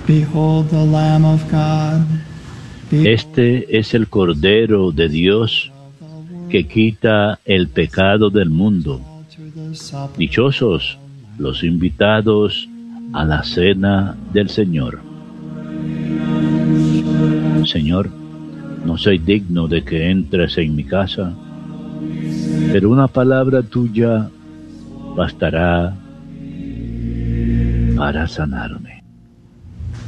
Behold the Lamb of God. Este es el Cordero de Dios que quita el pecado del mundo. Dichosos los invitados a la cena del Señor. Señor, no soy digno de que entres en mi casa, pero una palabra tuya bastará para sanarme.